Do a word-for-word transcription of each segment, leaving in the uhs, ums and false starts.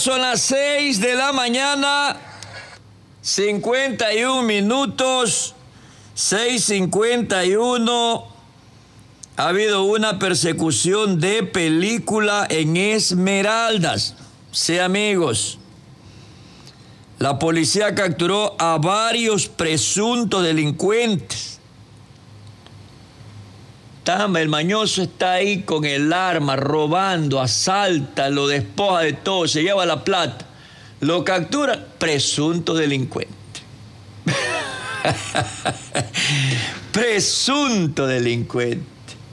son las seis de la mañana, cincuenta y un minutos, seis cincuenta y uno. Ha habido una persecución de película en Esmeraldas. Sí, amigos. La policía capturó a varios presuntos delincuentes. Tama, el mañoso está ahí con el arma, robando, asalta, lo despoja de todo, se lleva la plata. Lo captura, presunto delincuente. Presunto delincuente.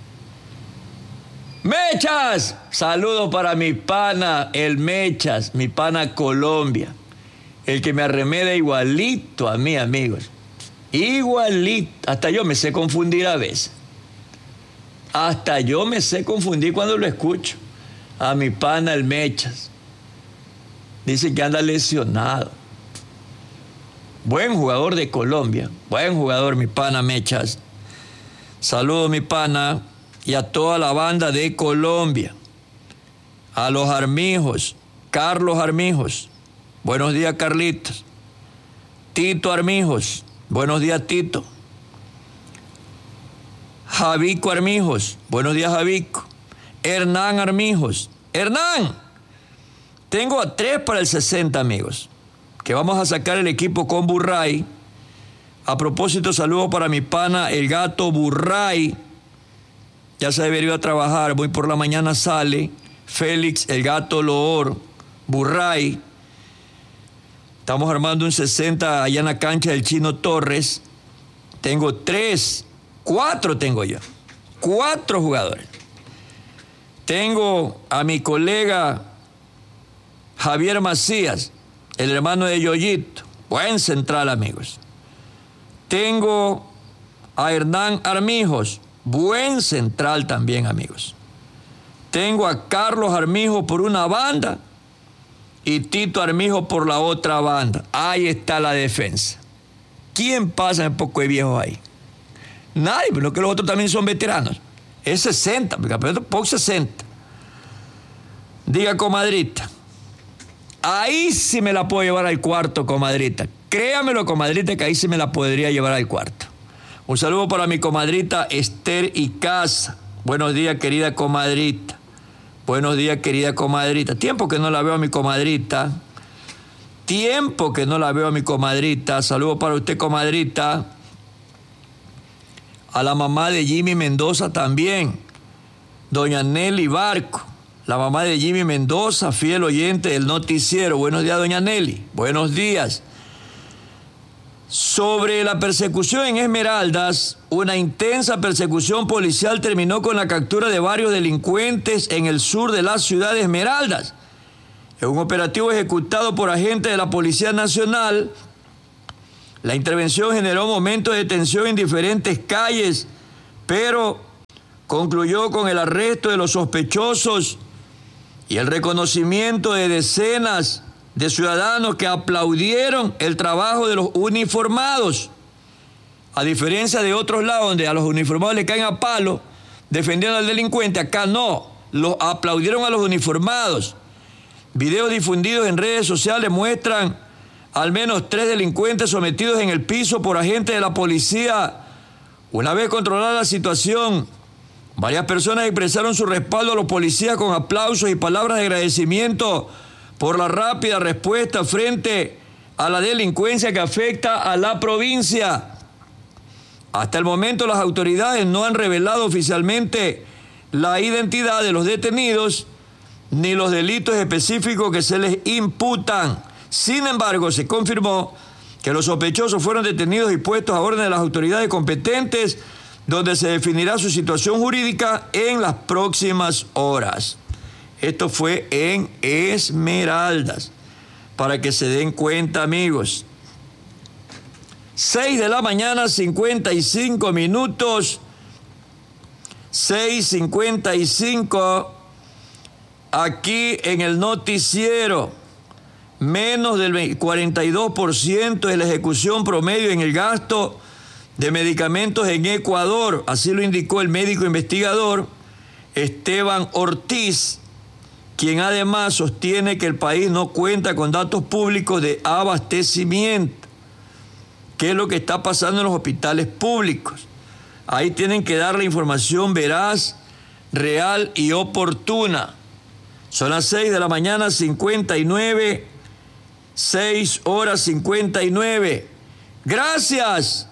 ¡Mechas! Saludos para mi pana, el Mechas, mi pana Colombia. El que me arremeda igualito a mí, amigos. Igualito. Hasta yo me sé confundir a veces. Hasta yo me sé confundir cuando lo escucho. A mi pana, el Mechas. Dice que anda lesionado. Buen jugador de Colombia. Buen jugador, mi pana Mechas. Saludos, mi pana. Y a toda la banda de Colombia. A los Armijos. Carlos Armijos. Buenos días, Carlitos. Tito Armijos. Buenos días, Tito. Javico Armijos. Buenos días, Javico. Hernán Armijos. Hernán. Tengo a tres para el sesenta, amigos. Que vamos a sacar el equipo con Burray. A propósito, saludos para mi pana, el gato Burray. Ya se debería trabajar. Muy por la mañana sale. Félix, el gato Loor. Burray. Estamos armando un sesenta allá en la cancha del Chino Torres. Tengo tres. Cuatro tengo yo. Cuatro jugadores. Tengo a mi colega Javier Macías, el hermano de Yoyito. Buen central, amigos. Tengo a Hernán Armijos. Buen central también, amigos. Tengo a Carlos Armijo por una banda y Tito Armijo por la otra banda. Ahí está la defensa. ¿Quién pasa un poco de viejos ahí? Nadie, pero que los otros también son veteranos. Es sesenta, el campeonato P O C sesenta. Diga, comadrita. Ahí sí me la puedo llevar al cuarto, comadrita. Créamelo, comadrita, que ahí sí me la podría llevar al cuarto. Un saludo para mi comadrita Esther Icaza. Buenos días, querida comadrita. Buenos días, querida comadrita. Tiempo que no la veo a mi comadrita. Tiempo que no la veo a mi comadrita. Saludo para usted, comadrita. A la mamá de Jimmy Mendoza también, doña Nelly Barco, la mamá de Jimmy Mendoza, fiel oyente del noticiero. Buenos días, doña Nelly. Buenos días. Sobre la persecución en Esmeraldas, una intensa persecución policial terminó con la captura de varios delincuentes en el sur de la ciudad de Esmeraldas. En un operativo ejecutado por agentes de la Policía Nacional, la intervención generó momentos de tensión en diferentes calles, pero concluyó con el arresto de los sospechosos y el reconocimiento de decenas de ciudadanos que aplaudieron el trabajo de los uniformados. A diferencia de otros lados donde a los uniformados le caen a palo defendiendo al delincuente, acá no, los aplaudieron a los uniformados. Videos difundidos en redes sociales muestran al menos tres delincuentes sometidos en el piso por agentes de la policía. Una vez controlada la situación, varias personas expresaron su respaldo a los policías con aplausos y palabras de agradecimiento por la rápida respuesta frente a la delincuencia que afecta a la provincia. Hasta el momento, las autoridades no han revelado oficialmente la identidad de los detenidos ni los delitos específicos que se les imputan. Sin embargo, se confirmó que los sospechosos fueron detenidos y puestos a orden de las autoridades competentes, donde se definirá su situación jurídica en las próximas horas. Esto fue en Esmeraldas, para que se den cuenta, amigos. seis de la mañana, cincuenta y cinco minutos. seis cincuenta y cinco. Aquí en el noticiero. Menos del cuarenta y dos por ciento de la ejecución promedio en el gasto de medicamentos en Ecuador. Así lo indicó el médico investigador Esteban Ortiz, quien además sostiene que el país no cuenta con datos públicos de abastecimiento. ¿Qué es lo que está pasando en los hospitales públicos? Ahí tienen que dar la información veraz, real y oportuna. Son las seis de la mañana, cincuenta y nueve, seis horas cincuenta y nueve. Gracias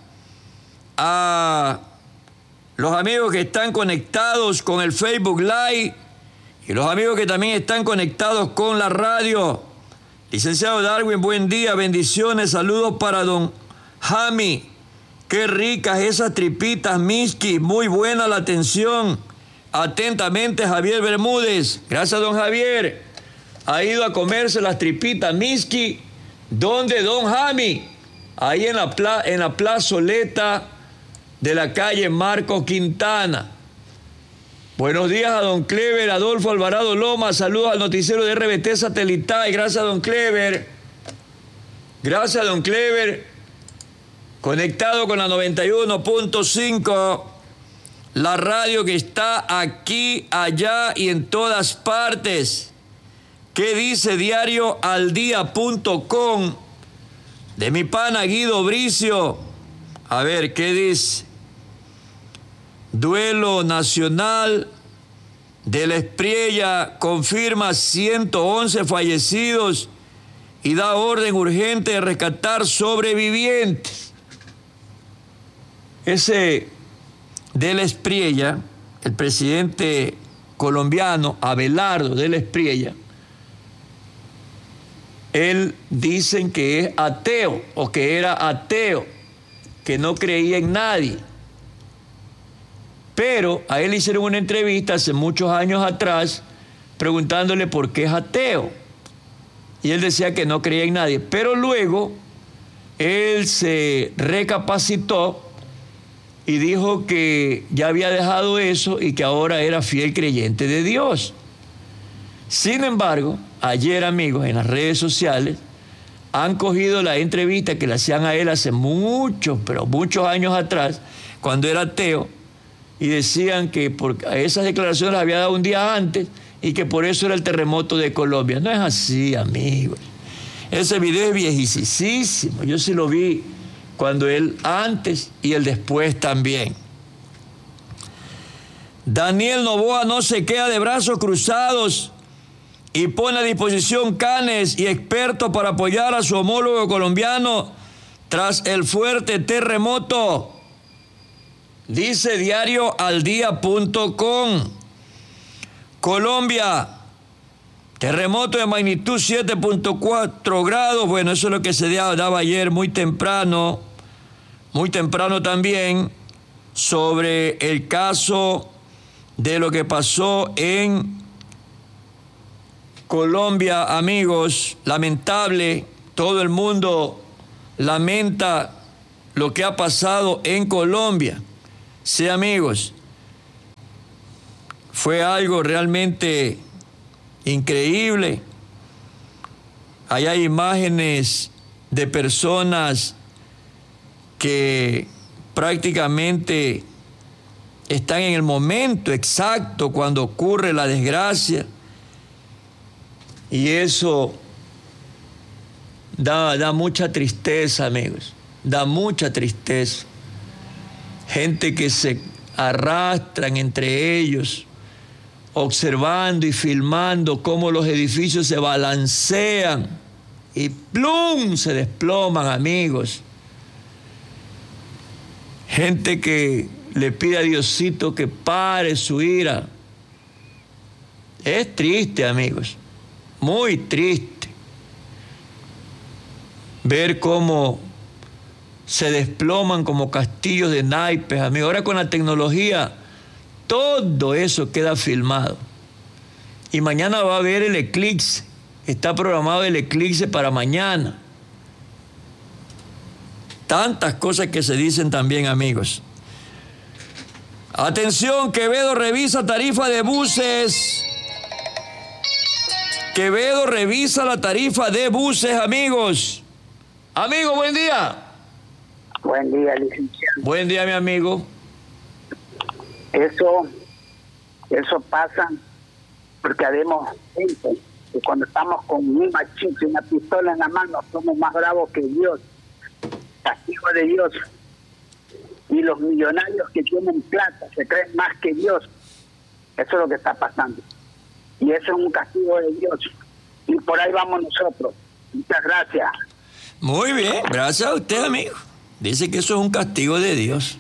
a los amigos que están conectados con el Facebook Live y los amigos que también están conectados con la radio. Licenciado Darwin, buen día, bendiciones, saludos para don Jami. Qué ricas esas tripitas Miski, muy buena la atención. Atentamente, Javier Bermúdez. Gracias, don Javier. Ha ido a comerse las tripitas Miski. ¿Dónde, don Jami? Ahí en la, pla en la plazoleta de la calle Marcos Quintana. Buenos días a don Clever, Adolfo Alvarado Loma. Saludos al noticiero de R B T Satelital. Gracias, don Clever. Gracias, don Clever. Conectado con la noventa y uno punto cinco. La radio que está aquí, allá y en todas partes. ¿Qué dice diario al día punto com? De mi pana Guido Bricio. A ver, ¿qué dice? Duelo nacional de la Espriella confirma ciento once fallecidos y da orden urgente de rescatar sobrevivientes. Ese de la Espriella, el presidente colombiano Abelardo de la Espriella, él dicen que es ateo o que era ateo, que no creía en nadie. Pero a él hicieron una entrevista hace muchos años atrás preguntándole por qué es ateo. Y él decía que no creía en nadie. Pero luego él se recapacitó y dijo que ya había dejado eso y que ahora era fiel creyente de Dios. Sin embargo, ayer, amigos, en las redes sociales han cogido la entrevista que le hacían a él hace muchos, pero muchos años atrás, cuando era ateo, y decían que por esas declaraciones las había dado un día antes y que por eso era el terremoto de Colombia. No es así, amigos. Ese video es viejísimo. Yo sí lo vi cuando él antes y el después también. Daniel Noboa no se queda de brazos cruzados y pone a disposición canes y expertos para apoyar a su homólogo colombiano tras el fuerte terremoto. Dice diario al día punto com. Colombia, terremoto de magnitud siete punto cuatro grados. Bueno, eso es lo que se daba ayer muy temprano, muy temprano también, sobre el caso de lo que pasó en Colombia, amigos. Lamentable, todo el mundo lamenta lo que ha pasado en Colombia. Sí, amigos, fue algo realmente increíble. Ahí hay imágenes de personas que prácticamente están en el momento exacto cuando ocurre la desgracia. Y eso da, da mucha tristeza, amigos, da mucha tristeza. Gente que se arrastran entre ellos, observando y filmando cómo los edificios se balancean y ¡plum!, se desploman, amigos. Gente que le pide a Diosito que pare su ira. Es triste, amigos, muy triste ver cómo se desploman como castillos de naipes, amigos. Ahora con la tecnología, todo eso queda filmado. Y mañana va a haber el eclipse. Está programado el eclipse para mañana. Tantas cosas que se dicen también, amigos. Atención, Quevedo revisa tarifa de buses. Quevedo revisa la tarifa de buses, amigos. Amigo, buen día. Buen día, licenciado. Buen día, mi amigo. Eso, eso pasa porque habemos gente que cuando estamos con un machito y una pistola en la mano somos más bravos que Dios, castigo de Dios. Y los millonarios que tienen plata se creen más que Dios. Eso es lo que está pasando. Y eso es un castigo de Dios. Y por ahí vamos nosotros. Muchas gracias. Muy bien, gracias a usted, amigo. Dice que eso es un castigo de Dios.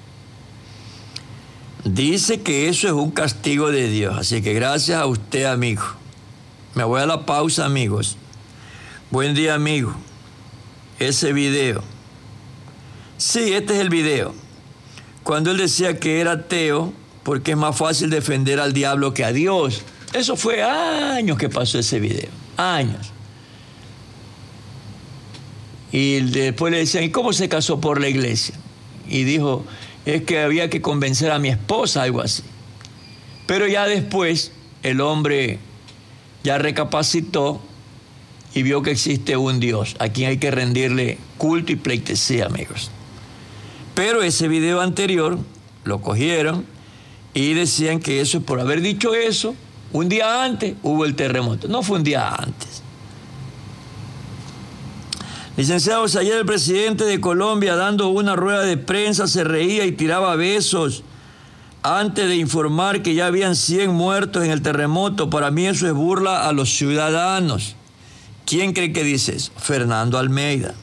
Dice que eso es un castigo de Dios. Así que gracias a usted, amigo. Me voy a la pausa, amigos. Buen día, amigo. Ese video. Sí, este es el video. Cuando él decía que era ateo, porque es más fácil defender al diablo que a Dios. Eso fue años que pasó ese video. Años. Y después le decían, ¿y cómo se casó por la iglesia? Y dijo, es que había que convencer a mi esposa, algo así. Pero ya después, el hombre ya recapacitó y vio que existe un Dios a quien hay que rendirle culto y pleitesía, amigos. Pero ese video anterior lo cogieron y decían que eso es por haber dicho eso, un día antes hubo el terremoto. No fue un día antes. Licenciados, ayer el presidente de Colombia, dando una rueda de prensa, se reía y tiraba besos antes de informar que ya habían cien muertos en el terremoto. Para mí eso es burla a los ciudadanos. ¿Quién cree que dice eso? Fernando Almeida.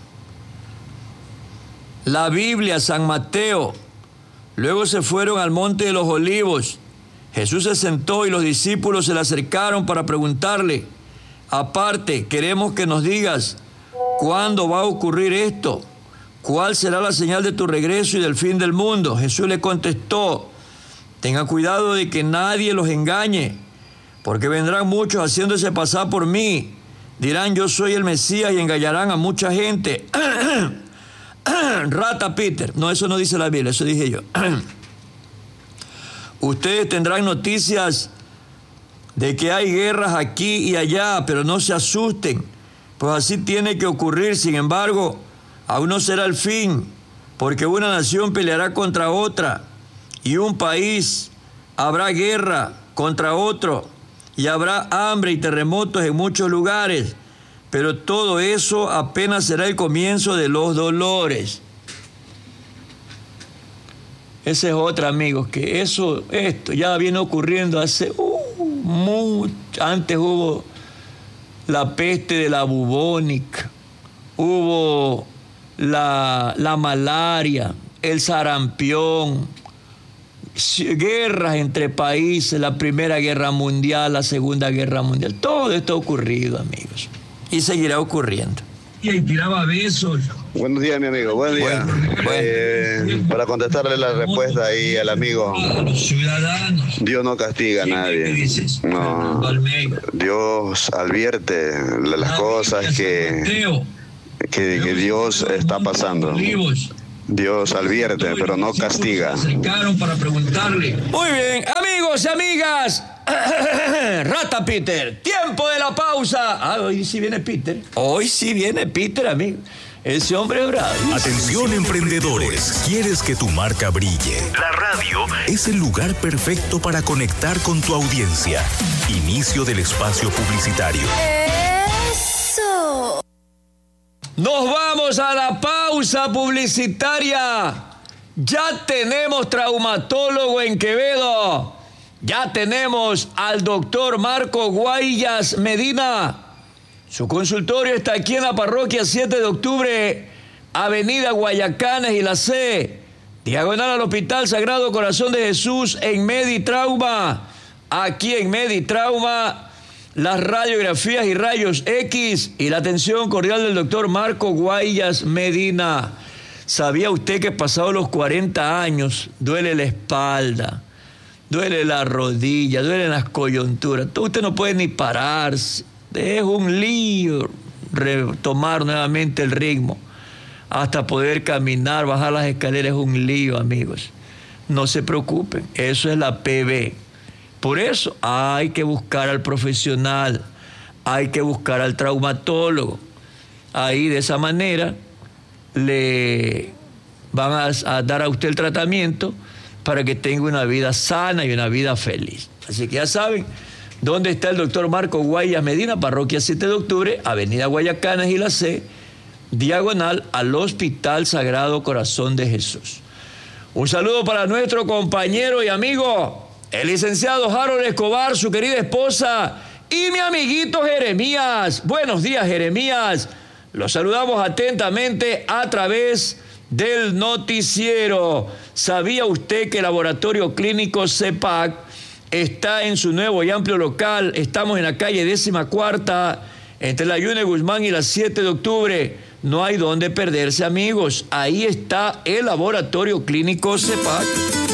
La Biblia, San Mateo. Luego se fueron al Monte de los Olivos. Jesús se sentó y los discípulos se le acercaron para preguntarle, aparte, queremos que nos digas, ¿cuándo va a ocurrir esto? ¿Cuál será la señal de tu regreso y del fin del mundo? Jesús le contestó, tengan cuidado de que nadie los engañe, porque vendrán muchos haciéndose pasar por mí. Dirán, yo soy el Mesías, y engañarán a mucha gente. Rata Peter. No, eso no dice la Biblia, eso dije yo. Ustedes tendrán noticias de que hay guerras aquí y allá, pero no se asusten, pues así tiene que ocurrir. Sin embargo, aún no será el fin, porque una nación peleará contra otra, y un país habrá guerra contra otro, y habrá hambre y terremotos en muchos lugares, pero todo eso apenas será el comienzo de los dolores. Esa es otra, amigos, que eso, esto ya viene ocurriendo hace uh, mucho. Antes hubo la peste de la bubónica, hubo la, la malaria, el sarampión, guerras entre países, la Primera Guerra Mundial, la Segunda Guerra Mundial. Todo esto ha ocurrido, amigos, y seguirá ocurriendo. Y tiraba besos. Buenos días, mi amigo. Buen día. Bueno, eh, para contestarle la respuesta ahí al amigo, Dios no castiga a nadie. No. Dios advierte las cosas que, que, que Dios está pasando. Dios advierte, pero no castiga. Muy bien, amigos y amigas. Rata Peter, tiempo de la pausa. Ah, hoy sí viene Peter. Hoy sí viene Peter, amigo. Ese hombre es bravo. Atención, emprendedores. ¿Quieres que tu marca brille? La radio es el lugar perfecto para conectar con tu audiencia. Inicio del espacio publicitario. Eso. Nos vamos a la pausa publicitaria. Ya tenemos traumatólogo en Quevedo. Ya tenemos al doctor Marco Guayas Medina. Su consultorio está aquí en la parroquia siete de octubre, avenida Guayacanes y la C, diagonal al Hospital Sagrado Corazón de Jesús en Meditrauma. Aquí en Meditrauma, las radiografías y rayos X y la atención cordial del doctor Marco Guayas Medina. ¿Sabía usted que pasados los cuarenta años duele la espalda, duele la rodilla, duelen las coyunturas? Usted no puede ni pararse. Es un lío retomar nuevamente el ritmo. Hasta poder caminar, bajar las escaleras es un lío, amigos. No se preocupen, eso es la P B. Por eso hay que buscar al profesional, hay que buscar al traumatólogo. Ahí de esa manera le van a, a dar a usted el tratamiento para que tenga una vida sana y una vida feliz. Así que ya saben, donde está el doctor Marco Guayas Medina, parroquia siete de octubre, avenida Guayacanas y la C, diagonal al Hospital Sagrado Corazón de Jesús. Un saludo para nuestro compañero y amigo, el licenciado Harold Escobar, su querida esposa y mi amiguito Jeremías. Buenos días, Jeremías. Los saludamos atentamente a través del noticiero. ¿Sabía usted que el Laboratorio Clínico CEPAC está en su nuevo y amplio local? Estamos en la calle décima cuarta, entre la Yune Guzmán y la siete de octubre. No hay donde perderse, amigos. Ahí está el Laboratorio Clínico CEPAC.